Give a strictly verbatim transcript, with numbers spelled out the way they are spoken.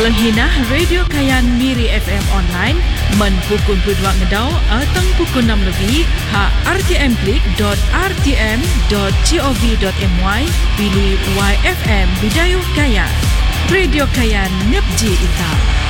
Pelenghinah Radio Kayan Miri F M online men pukul dua ngedau atau pukul enam lebih ha r t m klik dot r t m dot gov dot my pilih Y F M Bidayuh Kayan. Radio Kayan Ngepji Ita.